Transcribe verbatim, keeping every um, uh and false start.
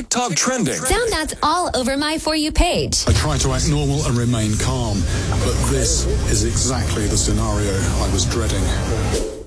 TikTok trending. Sound that's all over my For You page. I try to act normal and remain calm, but this is exactly the scenario I was dreading.